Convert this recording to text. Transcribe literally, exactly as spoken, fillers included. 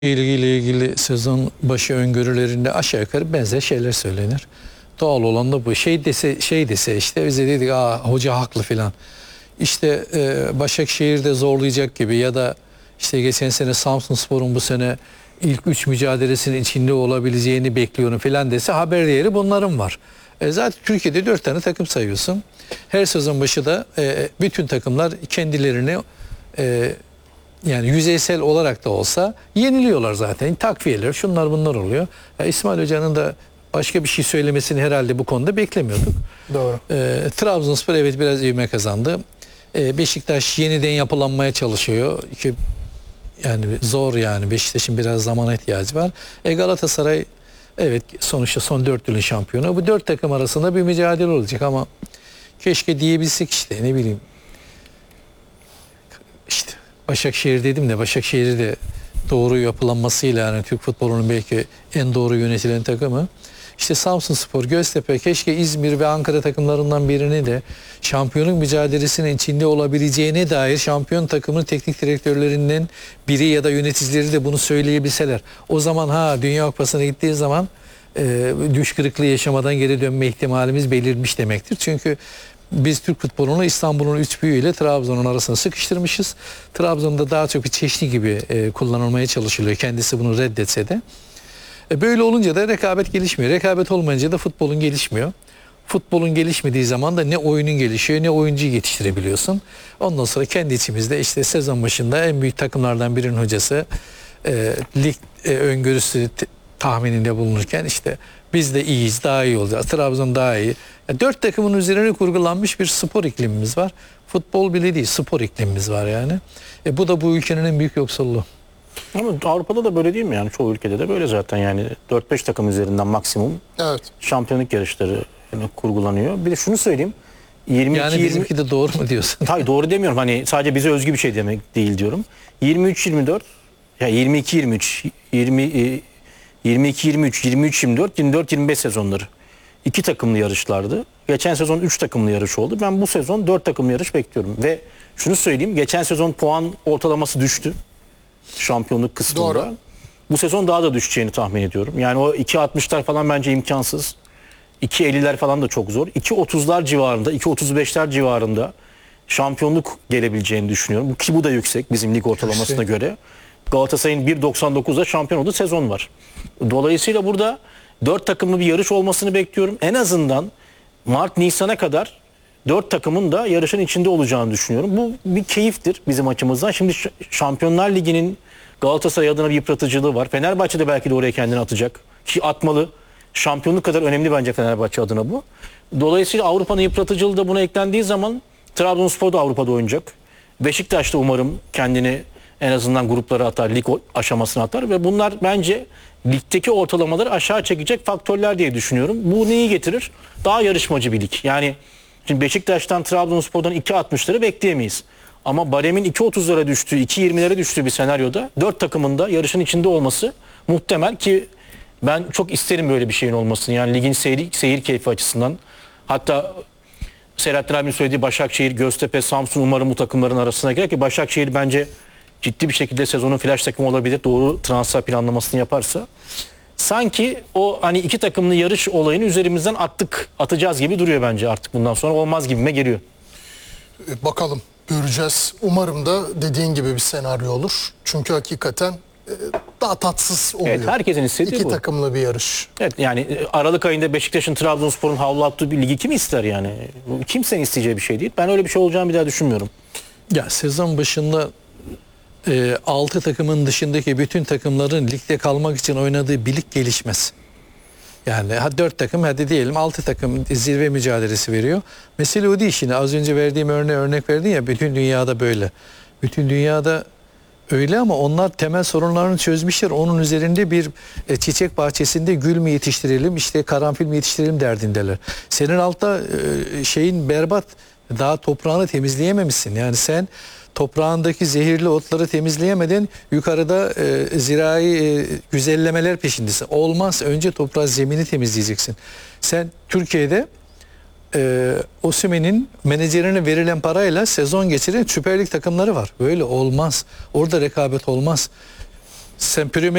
ilgili ilgili sezon başı öngörülerinde aşağı yukarı benzer şeyler söylenir. Doğal olan da bu. Şey dese şey dese işte bize dedik aa hoca haklı filan. İşte e, Başakşehir'de zorlayacak gibi ya da işte geçen sene Samsunspor'un bu sene ilk üç mücadelesinin içinde olabileceğini bekliyorum filan dese haber değeri bunların var. E, zaten Türkiye'de dört tane takım sayıyorsun. Her sezon başı da e, bütün takımlar kendilerini e, yani yüzeysel olarak da olsa yeniliyorlar zaten. Takviyeler, şunlar bunlar oluyor. Ya İsmail Hoca'nın da başka bir şey söylemesini herhalde bu konuda beklemiyorduk. Doğru. Ee, Trabzonspor evet biraz ivme kazandı. Ee, Beşiktaş yeniden yapılanmaya çalışıyor. Ki, yani zor yani. Beşiktaş'ın biraz zamana ihtiyacı var. E, Galatasaray evet sonuçta son dört yılın şampiyonu. Bu dört takım arasında bir mücadele olacak ama keşke diyebilsek işte ne bileyim. İşte Başakşehir dedim de Başakşehir'i de doğru yapılanmasıyla yani Türk futbolunun belki en doğru yönetilen takımı. İşte Samsunspor, Göztepe, keşke İzmir ve Ankara takımlarından birini de şampiyonluk mücadelesinin içinde olabileceğine dair şampiyon takımın teknik direktörlerinden biri ya da yöneticileri de bunu söyleyebilseler. O zaman ha Dünya Kupası'na gittiği zaman e, düş kırıklığı yaşamadan geri dönme ihtimalimiz belirmiş demektir. Çünkü biz Türk futbolunu İstanbul'un üç büyüğüyle Trabzon'un arasına sıkıştırmışız. Trabzon'da daha çok bir çeşni gibi e, kullanılmaya çalışılıyor. Kendisi bunu reddetse de. E, böyle olunca da rekabet gelişmiyor. Rekabet olmayınca da futbolun gelişmiyor. Futbolun gelişmediği zaman da ne oyunun gelişiyor ne oyuncuyu yetiştirebiliyorsun. Ondan sonra kendi içimizde işte sezon başında en büyük takımlardan birinin hocası e, lig e, öngörüsü tahmininde bulunurken işte biz de iyiyiz, daha iyi olacağız. Trabzon daha iyi. Yani dört takımın üzerine kurgulanmış bir spor iklimimiz var. Futbol bile değil, spor iklimimiz var yani. E, bu da bu ülkenin en büyük yoksulluğu. Ama Avrupa'da da böyle değil mi yani? Çoğu ülkede de böyle zaten yani dört beş takım üzerinden maksimum Evet. şampiyonluk yarışları yani kurgulanıyor. Bir de şunu söyleyeyim. yirmi iki Yani yirmi bizimki de doğru mu diyorsun? Hayır doğru demiyorum. Hani sadece bize özgü bir şey demek değil diyorum. yirmi üç yirmi dört ya yirmi iki yirmi üç yirmi yirmi iki yirmi üç yirmi üç yirmi dört yirmi dört yirmi beş sezonları iki takımlı yarışlardı. Geçen sezon üç takımlı yarış oldu. Ben bu sezon dört takımlı yarış bekliyorum ve şunu söyleyeyim. Geçen sezon puan ortalaması düştü. Şampiyonluk kısmında. Doğru. Bu sezon daha da düşeceğini tahmin ediyorum. Yani o iki altmışlar falan bence imkansız. iki elliler falan da çok zor. iki otuzlar civarında, iki otuz beşler civarında şampiyonluk gelebileceğini düşünüyorum. Ki bu da yüksek bizim lig ortalamasına Yüksek. göre. Galatasaray'ın bir doksan dokuzda şampiyon olduğu sezon var. Dolayısıyla burada dört takımlı bir yarış olmasını bekliyorum. En azından Mart Nisan'a kadar dört takımın da yarışın içinde olacağını düşünüyorum. Bu bir keyiftir bizim açımızdan. Şimdi Şampiyonlar Ligi'nin Galatasaray adına bir yıpratıcılığı var. Fenerbahçe de belki de oraya kendini atacak. Ki atmalı. Şampiyonluk kadar önemli bence Fenerbahçe adına bu. Dolayısıyla Avrupa'nın yıpratıcılığı da buna eklendiği zaman Trabzonspor da Avrupa'da oynayacak. Beşiktaş da umarım kendini en azından gruplara atar, lig aşamasına atar ve bunlar bence ligdeki ortalamaları aşağı çekecek faktörler diye düşünüyorum. Bu neyi getirir? Daha yarışmacı bir lig. Yani şimdi Beşiktaş'tan, Trabzonspor'dan iki altmışları bekleyemeyiz. Ama Barem'in iki otuzlara düştüğü, iki yirmilere düştüğü bir senaryoda dört takımın da yarışın içinde olması muhtemel ki ben çok isterim böyle bir şeyin olmasını. Yani ligin seyir, seyir keyfi açısından. Hatta Selahattin abinin söylediği Başakşehir, Göztepe, Samsun umarım bu takımların arasına girer ki Başakşehir bence ciddi bir şekilde sezonun flash takımı olabilir. Doğru transfer planlamasını yaparsa. Sanki o hani iki takımlı yarış olayını üzerimizden attık, atacağız gibi duruyor bence artık bundan sonra. Olmaz gibime geliyor. Bakalım, göreceğiz. Umarım da dediğin gibi bir senaryo olur. Çünkü hakikaten daha tatsız oluyor. Evet, herkesin istediği İki bu. takımlı bir yarış. Evet, yani Aralık ayında Beşiktaş'ın Trabzonspor'un havlu attığı bir ligi kim ister yani? Bu kimsenin isteyeceği bir şey değil. Ben öyle bir şey olacağını bir daha düşünmüyorum. Ya sezon başında e, altı takımın dışındaki bütün takımların ligde kalmak için oynadığı bir lig gelişmez. Yani ha dört takım hadi diyelim altı takım zirve mücadelesi veriyor. Mesele o değil şimdi. Az önce verdiğim örneğe örnek verdin ya bütün dünyada böyle. Bütün dünyada öyle ama onlar temel sorunlarını çözmüşler. Onun üzerinde bir e, çiçek bahçesinde gül mü yetiştirelim işte karanfil mi yetiştirelim derdindeler. Senin altta e, şeyin berbat, daha toprağını temizleyememişsin. Yani sen toprağındaki zehirli otları temizleyemeden yukarıda e, zirai e, güzellemeler peşindesin. Olmaz, önce toprağı, zemini temizleyeceksin. Sen Türkiye'de e, Osimhen'in menajerine verilen parayla sezon geçiren Süper Lig takımları var. Böyle olmaz. Orada rekabet olmaz. Sen Premier